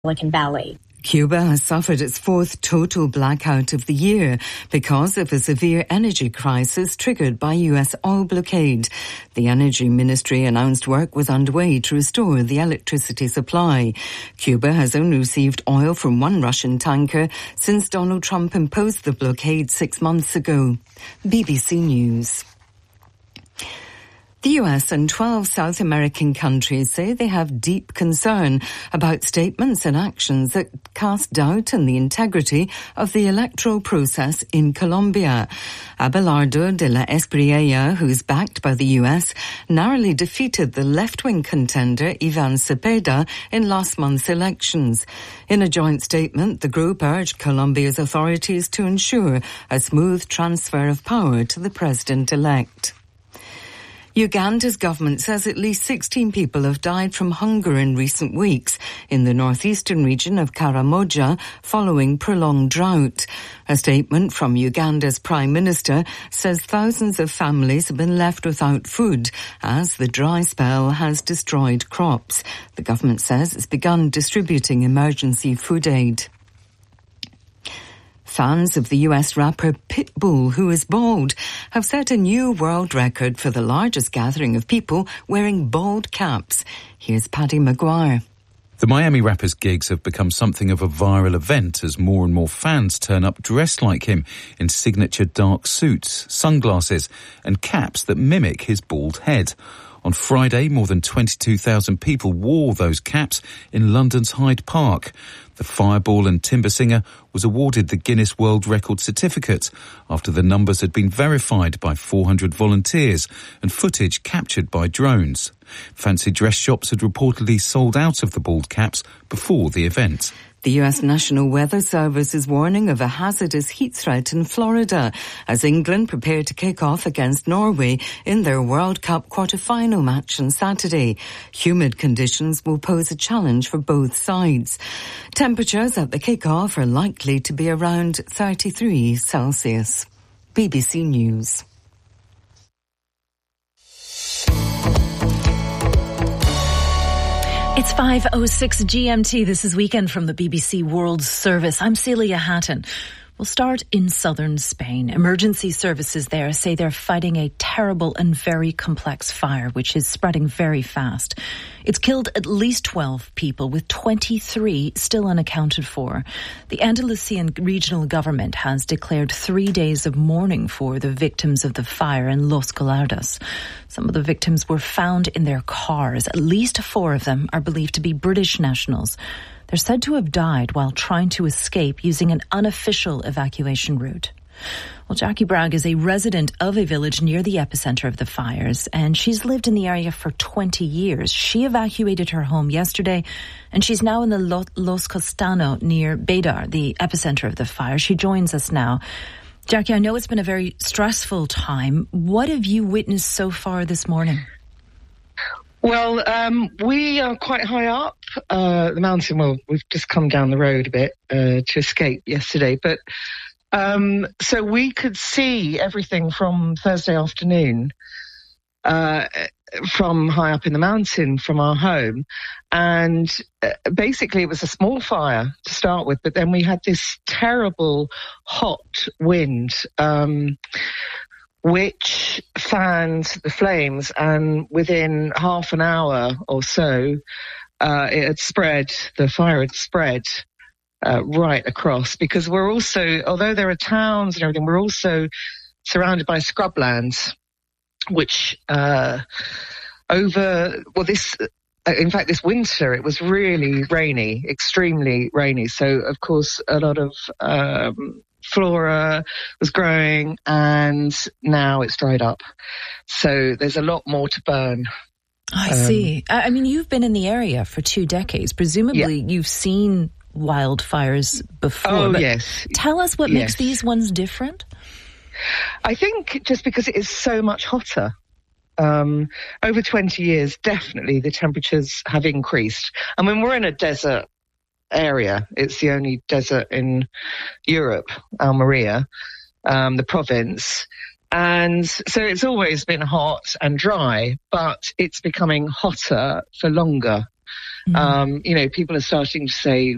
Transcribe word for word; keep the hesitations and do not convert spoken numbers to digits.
Silicon Valley. Cuba has suffered its fourth total blackout of the year because of a severe energy crisis triggered by U S oil blockade. The Energy Ministry announced work was underway to restore the electricity supply. Cuba has only received oil from one Russian tanker since Donald Trump imposed the blockade six months ago. B B C News. The U S and twelve South American countries say they have deep concern about statements and actions that cast doubt on the integrity of the electoral process in Colombia. Abelardo de la Espriella, who's backed by the U S, narrowly defeated the left-wing contender Ivan Cepeda in last month's elections. In a joint statement, the group urged Colombia's authorities to ensure a smooth transfer of power to the president-elect. Uganda's government says at least sixteen people have died from hunger in recent weeks in the northeastern region of Karamoja following prolonged drought. A statement from Uganda's Prime Minister says thousands of families have been left without food as the dry spell has destroyed crops. The government says it's begun distributing emergency food aid. Fans of the U S rapper Pitbull, who is bald, have set a new world record for the largest gathering of people wearing bald caps. Here's Paddy Maguire. The Miami rapper's gigs have become something of a viral event as more and more fans turn up dressed like him in signature dark suits, sunglasses and caps that mimic his bald head. On Friday, more than twenty-two thousand people wore those caps in London's Hyde Park. The Fireball and Timber singer was awarded the Guinness World Record certificate after the numbers had been verified by four hundred volunteers and footage captured by drones. Fancy dress shops had reportedly sold out of the bald caps before the event. The U S National Weather Service is warning of a hazardous heat threat in Florida as England prepare to kick off against Norway in their World Cup quarter-final match on Saturday. Humid conditions will pose a challenge for both sides. Temperatures at the kick-off are likely to be around thirty-three Celsius. B B C News. It's five oh six G M T. This is Weekend from the B B C World Service. I'm Celia Hatton. We'll start in southern Spain. Emergency services there say they're fighting a terrible and very complex fire, which is spreading very fast. It's killed at least twelve people, with twenty-three still unaccounted for. The Andalusian regional government has declared three days of mourning for the victims of the fire in Los Gallardos. Some of the victims were found in their cars. At least four of them are believed to be British nationals. They're said to have died while trying to escape using an unofficial evacuation route. Well, Jackie Bragg is a resident of a village near the epicenter of the fires, and she's lived in the area for twenty years. She evacuated her home yesterday, and she's now in the Los Costano near Bedar, the epicenter of the fire. She joins us now. Jackie, I know it's been a very stressful time. What have you witnessed so far this morning? Well, um, we are quite high up uh, the mountain. Well, we've just come down the road a bit uh, to escape yesterday. But um, so we could see everything from Thursday afternoon uh, from high up in the mountain from our home. And uh, basically it was a small fire to start with, but then we had this terrible hot wind um which fanned the flames, and within half an hour or so, uh, it had spread, the fire had spread uh, right across, because we're also, although there are towns and everything, we're also surrounded by scrublands, which uh, over, well, this, in fact, this winter, it was really rainy, extremely rainy. So, of course, a lot of um, flora was growing, and now it's dried up. So there's a lot more to burn. I um, see. I mean, you've been in the area for two decades. Presumably yeah. you've seen wildfires before. Oh, but yes. Tell us what yes. makes these ones different. I think just because it is so much hotter. Um, over twenty years, definitely the temperatures have increased. I mean, we're in a desert area. It's the only desert in Europe, Almeria, um, the province. And so it's always been hot and dry, but it's becoming hotter for longer. Mm. Um, you know, people are starting to say